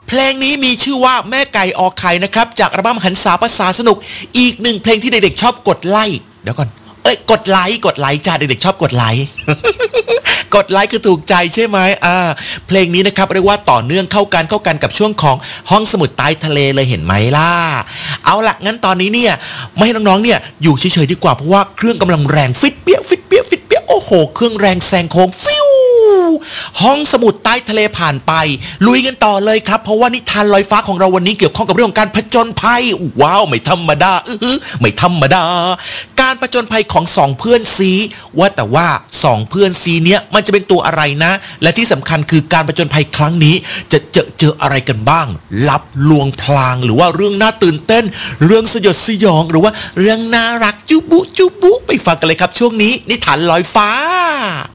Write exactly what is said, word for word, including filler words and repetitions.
เพลงนี้มีชื่อว่าแม่ไก่ออกไข่นะครับจากอัลบั้มหันษาภาษาสนุกอีกหนึ่งเพลงที่เด็กๆชอบกดไลค์เดี๋ยวก่อนเอ้ยกดไลค์กดไลค์จ้าเด็กๆชอบกดไลค์ กดไลค์คือถูกใจใช่ไหมอ่าเพลงนี้นะครับเรียกว่าต่อเนื่องเข้ากันเข้ากันกับช่วงของห้องสมุดใต้ทะเลเลยเห็นไหมล่ะเอาล่ะงั้นตอนนี้เนี่ยไม่ให้น้องๆเนี่ยอยู่เฉยๆดีกว่าเพราะว่าเครื่องกำลังแรงฟิตเปี้ยฟิตเปี้ยฟิตเปี้ยโอ้โหเครื่องแรงแซงโค้งฟิวห้องสมุดใต้ทะเลผ่านไปลุยกันต่อเลยครับเพราะว่านิทานลอยฟ้าของเราวันนี้เกี่ยวข้องกับเรื่องของการผจญภัยว้าวไม่ธรรมดาอื้อไม่ธรรมดาการผจญภัยของสองเพื่อนซีว่าแต่ว่าสองเพื่อนซีเนี้ยมันจะเป็นตัวอะไรนะและที่สำคัญคือการผจญภัยครั้งนี้จะเจอเจออะไรกันบ้างลับลวงพลางหรือว่าเรื่องน่าตื่นเต้นเรื่องสยดสยองหรือว่าเรื่องน่ารักจุบุจุบุไปฟังกันเลยครับช่วงนี้นิทานลอยฟ้า